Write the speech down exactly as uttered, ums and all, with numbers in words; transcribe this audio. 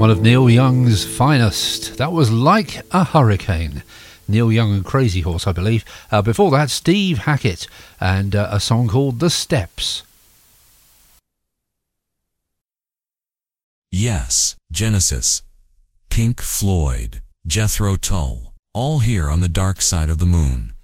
One of Neil Young's finest. That was Like a Hurricane. Neil Young and Crazy Horse, I believe. Uh, before that, Steve Hackett and uh, a song called The Steps. Yes, Genesis, Pink Floyd, Jethro Tull, all here on the dark side of the moon.